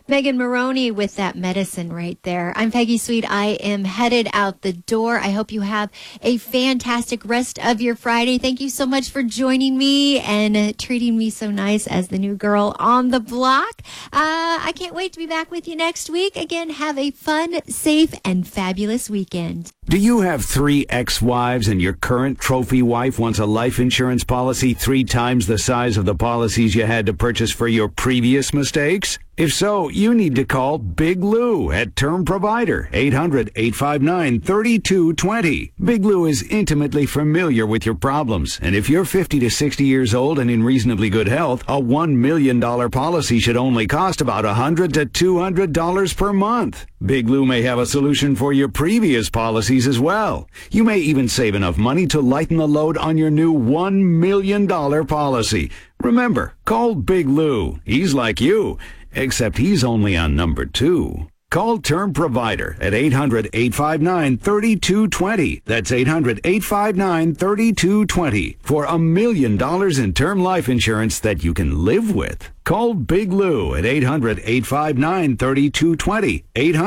Megan Maroney with that medicine right there. I'm Peggy Sweet. I am headed out the door. I hope you have a fantastic rest of your Friday. Thank you so much for joining me and treating me so nice as the new girl on the block. I can't wait to be back with you next week. Again, have a fun, safe, and fabulous weekend. Do you have 3 ex-wives and your current trophy wife wants a life insurance policy 3 times the size of the policies you had to purchase for your previous mistakes? If so, you need to call Big Lou at Term Provider, 800-859-3220. Big Lou is intimately familiar with your problems, and if you're 50 to 60 years old and in reasonably good health, a $1 million policy should only cost about $100 to $200 per month. Big Lou may have a solution for your previous policies as well. You may even save enough money to lighten the load on your new $1 million policy. Remember, call Big Lou. He's like you, except he's only on number 2. Call Term Provider at 800-859-3220. That's 800-859-3220 for $1 million in term life insurance that you can live with. Call Big Lou at 800-859-3220.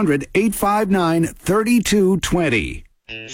800-859-3220.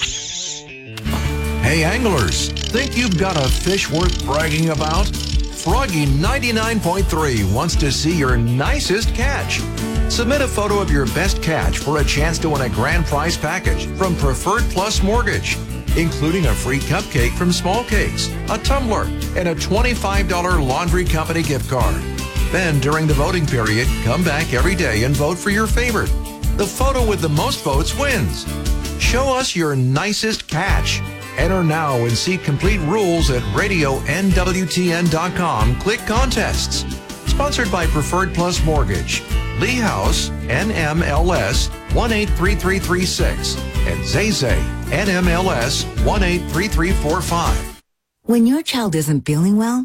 Hey anglers, think you've got a fish worth bragging about? Froggy 99.3 wants to see your nicest catch. Submit a photo of your best catch for a chance to win a grand prize package from Preferred Plus Mortgage, including a free cupcake from Small Cakes, a tumbler, and a $25 laundry company gift card. Then, during the voting period, come back every day and vote for your favorite. The photo with the most votes wins. Show us your nicest catch. Enter now and see complete rules at radionwtn.com. Click contests. Sponsored by Preferred Plus Mortgage, Lee House, NMLS 183336, and Zay NMLS 183345. When your child isn't feeling well,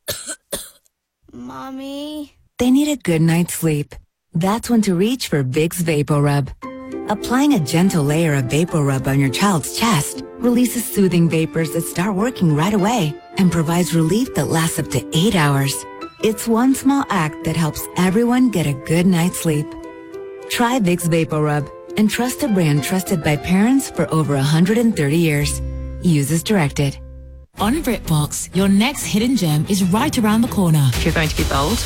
Mommy, they need a good night's sleep. That's when to reach for Vicks VapoRub. Applying a gentle layer of VapoRub on your child's chest releases soothing vapors that start working right away and provides relief that lasts up to 8 hours. It's one small act that helps everyone get a good night's sleep. Try Vicks VapoRub and trust a brand trusted by parents for over 130 years. Use as directed. On BritBox, your next hidden gem is right around the corner. If you're going to be bold,